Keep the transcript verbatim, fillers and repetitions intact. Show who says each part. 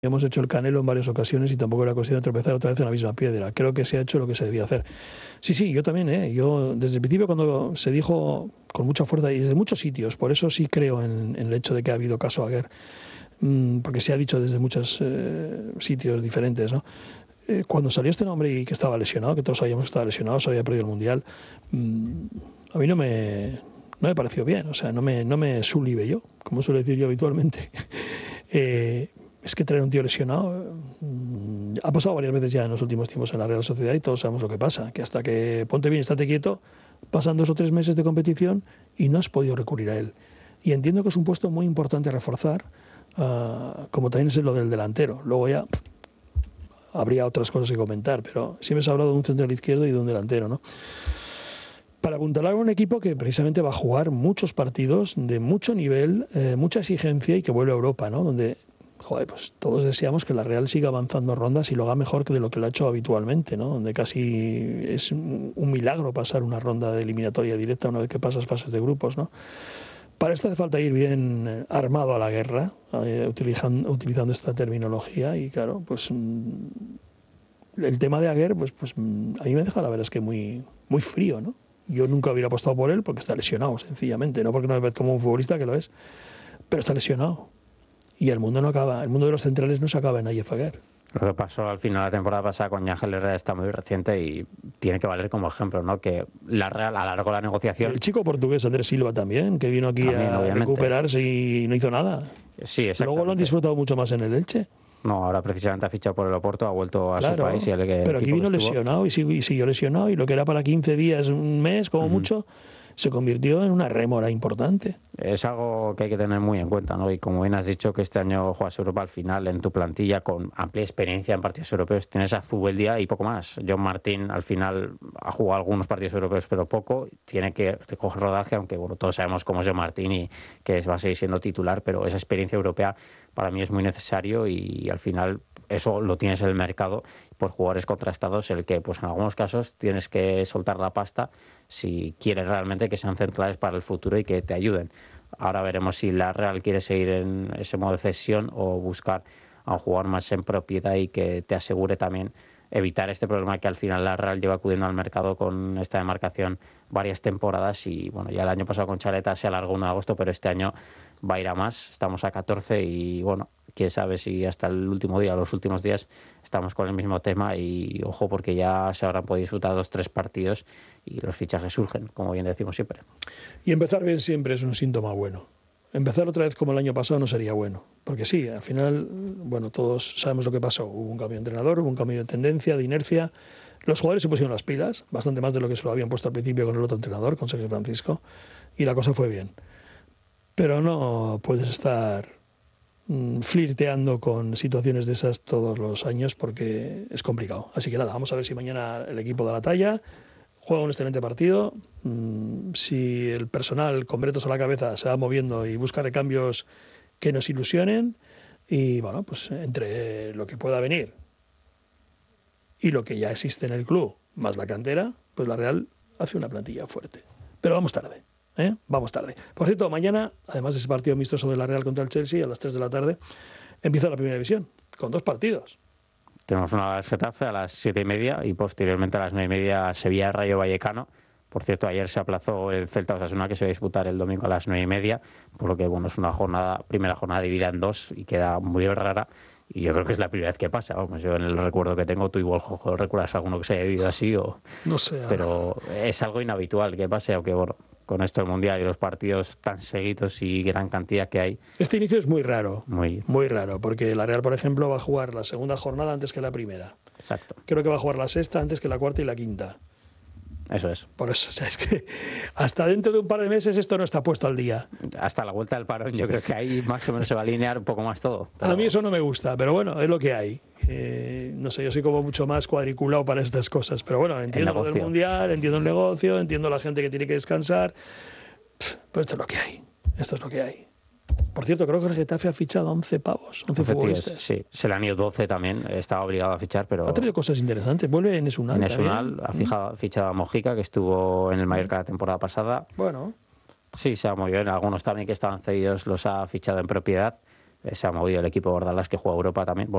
Speaker 1: Hemos hecho el Canelo en varias ocasiones y tampoco era cuestión de tropezar otra vez en la misma piedra. Creo que se ha hecho lo que se debía hacer. Sí, sí, yo también, ¿eh? Yo desde el principio cuando se dijo con mucha fuerza y desde muchos sitios, por eso sí creo en, en el hecho de que ha habido caso Aguer, mmm, porque se ha dicho desde muchos eh, sitios diferentes, ¿no? Eh, cuando salió este nombre y que estaba lesionado, que todos sabíamos que estaba lesionado, se había perdido el Mundial, mmm, a mí no me, no me pareció bien, o sea, no me, no me sulibe yo, como suelo decir yo habitualmente. eh, Es que traer un tío lesionado mmm, ha pasado varias veces ya en los últimos tiempos en la Real Sociedad y todos sabemos lo que pasa, que hasta que ponte bien, estate quieto, pasan dos o tres meses de competición y no has podido recurrir a él. Y entiendo que es un puesto muy importante a reforzar, uh, como también es lo del delantero. Luego ya pff, habría otras cosas que comentar, pero siempre se ha hablado de un central izquierdo y de un delantero, ¿no? Para apuntalar a un equipo que precisamente va a jugar muchos partidos de mucho nivel, eh, mucha exigencia y que vuelve a Europa, ¿no? Donde joder, pues todos deseamos que la Real siga avanzando rondas y lo haga mejor que de lo que lo ha hecho habitualmente, ¿no? Donde casi es un milagro pasar una ronda de eliminatoria directa una vez que pasas fases de grupos, ¿no? Para esto hace falta ir bien armado a la guerra, eh, utilizando, utilizando esta terminología y claro, pues el tema de Aguer, pues, pues a mí me deja la verdad es que muy, muy frío, ¿no? Yo nunca hubiera apostado por él porque está lesionado, sencillamente, no porque no me ve como un futbolista que lo es, pero está lesionado. Y el mundo no acaba, el mundo de los centrales no se acaba en Nayef Aguer.
Speaker 2: Lo que pasó al final de la temporada pasada con Ángel Herrera está muy reciente y tiene que valer como ejemplo, ¿no? Que la Real alargó la negociación.
Speaker 1: El chico portugués Andrés Silva también, que vino aquí también, a obviamente. recuperarse y no hizo nada.
Speaker 2: Sí, exactamente.
Speaker 1: Luego lo han disfrutado mucho más en el Elche.
Speaker 2: No, ahora precisamente ha fichado por el Oporto, ha vuelto a claro, su país. Y el que,
Speaker 1: pero aquí vino lesionado y siguió, y siguió lesionado y lo que era para quince días, un mes como uh-huh. mucho, se convirtió en una rémora importante.
Speaker 2: Es algo que hay que tener muy en cuenta, ¿no? Y como bien has dicho, que este año juegas Europa al final en tu plantilla con amplia experiencia en partidos europeos. Tienes a Zubeldia y poco más. John Martín al final ha jugado algunos partidos europeos, pero poco. Tiene que coger rodaje, aunque bueno, todos sabemos cómo es John Martín y que va a seguir siendo titular, pero esa experiencia europea para mí es muy necesario y, y al final eso lo tienes en el mercado por jugadores contrastados, el que pues en algunos casos tienes que soltar la pasta si quieres realmente que sean centrales para el futuro y que te ayuden. Ahora veremos si la Real quiere seguir en ese modo de cesión o buscar a un jugador más en propiedad y que te asegure también evitar este problema que al final la Real lleva acudiendo al mercado con esta demarcación varias temporadas y bueno, ya el año pasado con Chaleta se alargó uno de agosto, pero este año va a ir a más, estamos a catorce y bueno, quién sabe si hasta el último día o los últimos días estamos con el mismo tema y ojo porque ya se habrán podido disfrutar dos, tres partidos y los fichajes surgen, como bien decimos siempre.
Speaker 1: Y empezar bien siempre es un síntoma bueno. Empezar otra vez como el año pasado no sería bueno, porque sí, al final, bueno, todos sabemos lo que pasó. Hubo un cambio de entrenador, hubo un cambio de tendencia, de inercia. Los jugadores se pusieron las pilas, bastante más de lo que se lo habían puesto al principio con el otro entrenador, con Sergio Francisco, y la cosa fue bien. Pero no puedes estar mmm, flirteando con situaciones de esas todos los años porque es complicado. Así que nada, vamos a ver si mañana el equipo da la talla, juega un excelente partido. Mmm, si el personal con Bretos a la cabeza se va moviendo y busca recambios que nos ilusionen y bueno, pues entre lo que pueda venir y lo que ya existe en el club, más la cantera, pues la Real hace una plantilla fuerte. Pero vamos tarde. ¿Eh? Vamos tarde. Por cierto, mañana, además de ese partido amistoso de la Real contra el Chelsea, a las tres de la tarde, empieza la primera división, con dos partidos.
Speaker 2: Tenemos una a las Getafe a las siete y media y posteriormente a las nueve y media Sevilla Rayo Vallecano. Por cierto, ayer se aplazó el Celta Osasuna, que se va a disputar el domingo a las nueve y media, por lo que bueno, es una jornada, primera jornada dividida en dos y queda muy rara. Y yo creo que es la primera vez que pasa. Vamos, yo en el recuerdo que tengo, tú igual, Jojo, ¿recuerdas alguno que se haya vivido así? O...
Speaker 1: No sé.
Speaker 2: Pero es algo inhabitual que pase, aunque bueno, con esto del Mundial y los partidos tan seguidos y gran cantidad que hay.
Speaker 1: Este inicio es muy raro.
Speaker 2: Muy,
Speaker 1: muy raro, porque la Real, por ejemplo, va a jugar la segunda jornada antes que la primera.
Speaker 2: Exacto.
Speaker 1: Creo que va a jugar la sexta antes que la cuarta y la quinta.
Speaker 2: Eso es.
Speaker 1: Por eso, o sea, es que hasta dentro de un par de meses esto no está puesto al día.
Speaker 2: Hasta la vuelta del parón yo creo que ahí más o menos se va a alinear un poco más todo.
Speaker 1: Pero... A mí eso no me gusta, pero bueno, es lo que hay. Eh, no sé, yo soy como mucho más cuadriculado para estas cosas, pero bueno, entiendo lo del Mundial, entiendo el negocio, entiendo la gente que tiene que descansar, pues esto es lo que hay, esto es lo que hay. Por cierto, creo que el Getafe ha fichado once pavos, once futbolistas.
Speaker 2: Sí, se le han ido doce también, estaba obligado a fichar, pero...
Speaker 1: Ha traído cosas interesantes, vuelve en Esunal
Speaker 2: En Esunal ha fijado, fichado a Mojica, que estuvo en el Mallorca la temporada pasada.
Speaker 1: Bueno.
Speaker 2: Sí, se ha movido bien, algunos también que estaban cedidos los ha fichado en propiedad. se ha movido el equipo Bordalás que juega Europa también.